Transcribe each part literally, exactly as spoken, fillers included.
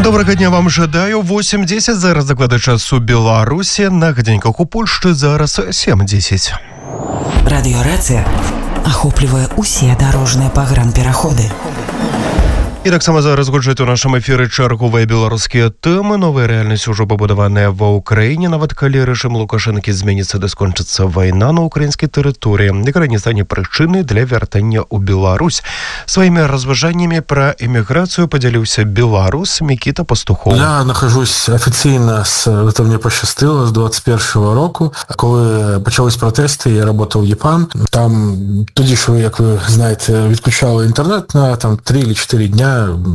Добрага дня вам жадаю. восемь дзесяць зараз заклады часу Беларусі, на гадзіньках у Польшчы зараз сем дзесяць. Радыёрацыя ахоплівае усе дарожныя пагранпераходы. І таксама зараз гучаць у нашым эфіры чарговыя беларускія тэмы. Новая рэальнасць ужо пабудаваная ва ўкраіне, нават калі рэжым Лукашэнкі зменіцца ды скончыцца вайна на ўкраінскай тэрыторыі, якая не стане прычынай для вяртання ў Беларусь. Сваімі разважаннямі пра эміграцыю падзяліўся беларус Мікіта Пастухоў. Я нахожусь афіцыйна з, гэта мне пощастило, з двадцять першого року, коли почались протести, я работав в ЄПАМ. Там тоді ж ви, як ви знаєте, відключали інтернет на там три или четыре дня.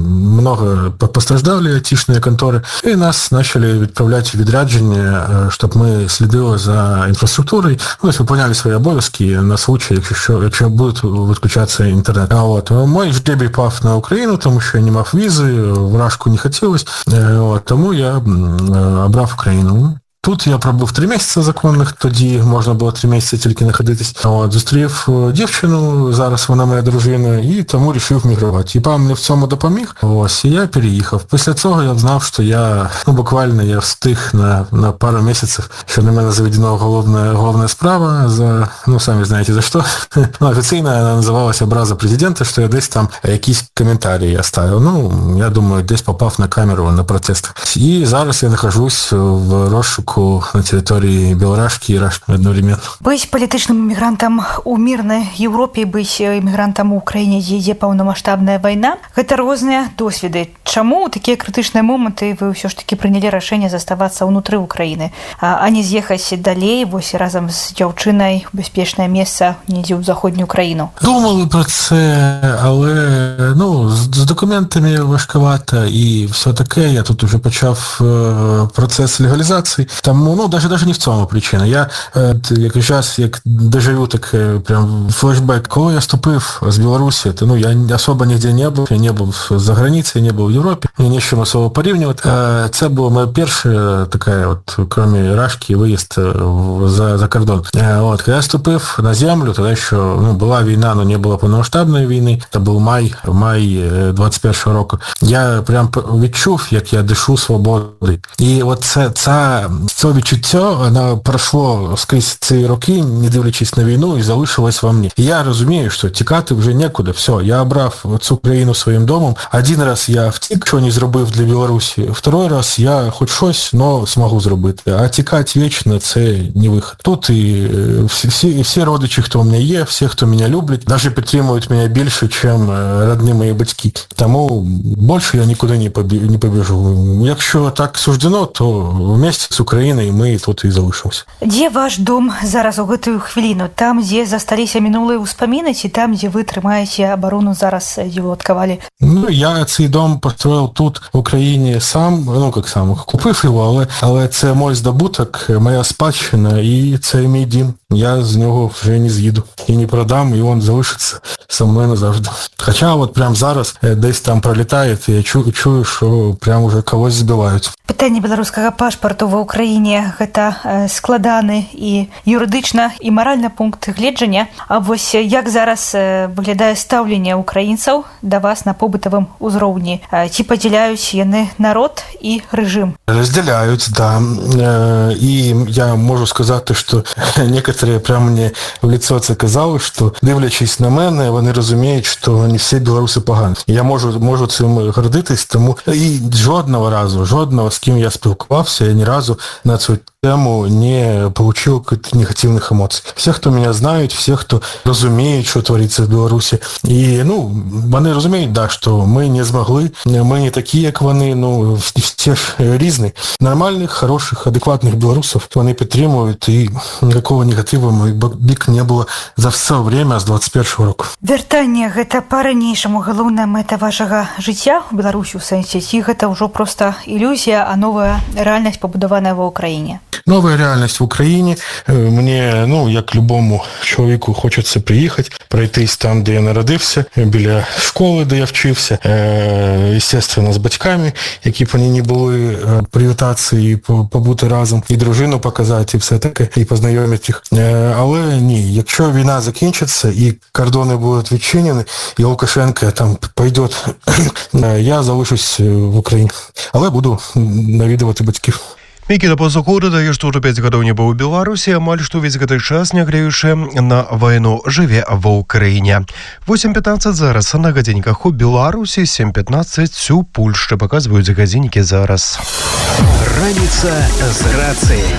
Много постраждали айтишные конторы, и нас начали відправлять в відрядження, щоб ми слідили за інфраструктурою, ну, виконували свої обов'язки на случай, якщо, якщо буде відключатися інтернет. А от мой жребій пав на Україну, тому що я не мав візи, в Рашку не хотілося, от, тому я обрав Україну. Тут я пробув три місяці законних, тоді можна було три місяці тільки знаходитись. От, зустрів дівчину, зараз вона моя дружина, і тому вирішив мігрувати. І пан мені в цьому допоміг, ось, і я переїхав. Після цього я знав, що я, ну, буквально я встиг на, на пару місяців, що на мене заведена головна, головна справа за, ну, самі знаєте, за що. Ну, офіційно вона називалася «Образа президента», що я десь там якісь коментарі оставив. Ну, я думаю, десь попав на камеру на протестах. І зараз я нахожусь в розшуку на території Білорашки і Рашки одновременно. Быць палітычным эмігрантам у мірнай Еўропе, быць эмігрантам у Украіне, дзе ідзе паўнамаштабная вайна, гэта розныя досведы. Чаму ў такія крытычныя моманты вы ўсё ж такі прынялі рашэнне заставацца ўнутры Украіны, а не з'ехаць далей, вось разам з дзяўчынай у бяспечнае месца недзе ў заходнюю краіну? Думали про це, але, ну, з документами важковато і все таке. Я тут уже почав процес легалізації. Тому, ну, даже, даже не в цьому причина. Я, як зараз, як доживу, так прям флешбек. Коли я вступив з Білорусі, то, ну, я особо нігде не був. Я не був за границею, не був в Європі. Мені не з чим особо порівнювати. Це була моя перша така, от, крім Рашки, виїзд за, за кордон. От, коли я вступив на землю, тоді, що, ну, була війна, але не було повномасштабної війни. Це був май, май двадцять першого року. Я прям відчув, як я дишу свободою. І от це, це це відчуття, воно пройшло скрізь ці роки, не дивлячись на війну, і залишилось во мені. І я розумію, що тікати вже нікуди. Все, я обрав цю країну своїм домом. Один раз я втік, що не зробив для Білорусі. Второй раз я хоч щось, но змогу зробити. А тікати вічно – це не вихід. Тут і всі, всі, всі родичі, хто у мене є, всі, хто мене люблять, навіть підтримують мене більше, ніж родні мої батьки. Тому більше я нікуди не побіжу. Якщо так суждено, то вместе з Україною ми тут і залишимося. Дзе ваш дом зараз у гэтую хвіліну? Там, дзе засталіся мінулыя ўспаміны, ці там, дзе вы трымаеце абарону зараз, дзе вы адкавалі? Ну, я цей дом построїв тут, в Україні, сам, ну, як сам, купив його, але, але це мой здобуток, моя спадщина, і це мій дім. Я з нього вже не з'їду і не продам, і він залишиться со мною назавжди. Хоча от прямо зараз десь там пролітає, і я чую, чую, що прямо вже когось збивають. Пытанне беларускага пашпарту ва Ўкраіне – гэта складаны і юрыдычна і маральны пункт гледжання. А вось як зараз выглядае стаўленне украінцаў да вас на побытавым узроўні? Ці падзяляюць яны народ і рэжым? Разделяют, да. И я могу сказать, что некоторые прямо мне в лицо це казали, що, дивлячись на мене, вони розуміють, що не всі білоруси погані. Я можу, можу цим гордитись, тому і жодного разу, жодного, з ким я спілкувався, я ні разу на цю тему не получил негативных эмоций. Все, кто меня знают, все, кто разумеет, что творится в Беларуси. И, ну, вони розуміють, да, що ми не змогли, ми не такі, як вони, ну, всі ж різні. Нормальних, хороших, адекватних білорусів вони підтримують, і ніякого негативу мой бік не було за все время з двадцять першого року. Вяртанне – гэта па-ранейшаму галоўная мэта вашага жыцця ў Беларусі ў сэнсе, ці гэта ўжо проста ілюзія, а новая рэальнасць пабудаваная ва Ўкраіне? новая реальность в Украине. Мне, ну, як любому чоловіку, хочеться приїхати, пройтись там, де я народився, біля школи, де я вчився, естественно, з батьками, які б вони не були, привітатися і побути разом, і дружину показати, і все таке, і познайомити їх. Але ні, якщо війна закінчиться, і кордони будуть відчинені, і Лукашенко там пойде, я залишусь в Україні. Але буду навідувати батьків. Мікіта Пасуху дадае, што ўжо пяць гадоў не быў у Беларусі, амаль што увесь гэты час, нягледзячы на вайну, жыве ва Ўкраіне. восемь пятнадцать зараз на гадзінніках у Беларусі, сем пятнадцать у Польшчы, паказваюць гадзіннікі зараз. Раніца з рацыяй.